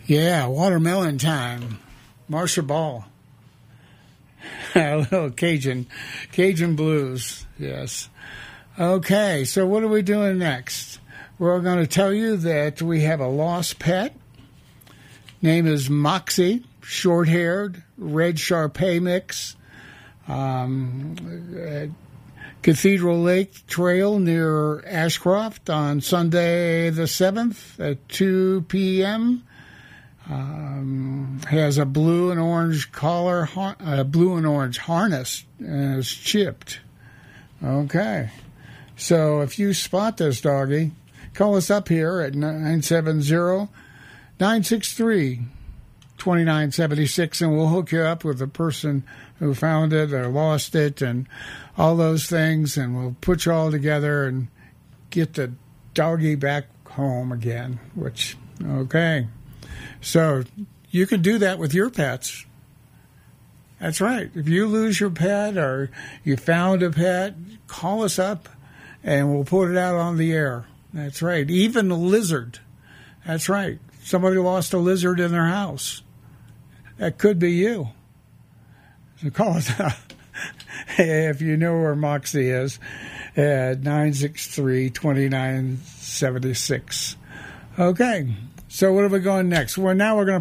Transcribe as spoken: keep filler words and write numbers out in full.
Yeah, watermelon time. Marcia Ball. A little Cajun, Cajun blues, yes. Okay, so what are we doing next? We're going to tell you that we have a lost pet. Name is Moxie, short-haired, red Shar-Pei mix. Um, Cathedral Lake Trail near Ashcroft on Sunday the seventh at two p.m. Um, has a blue and orange collar, a blue and orange harness, and is chipped. Okay. So if you spot this doggy, call us up here at nine seven zero, nine six three, two nine seven six, and we'll hook you up with the person who found it or lost it and all those things, and we'll put you all together and get the doggy back home again, which, okay. So you can do that with your pets. That's right. If you lose your pet or you found a pet, call us up and we'll put it out on the air. That's right. Even a lizard. That's right. Somebody lost a lizard in their house. That could be you. So call us up if you know where Moxie is at nine six three, two nine seven six. Okay. So what are we going next? Well, now we're going to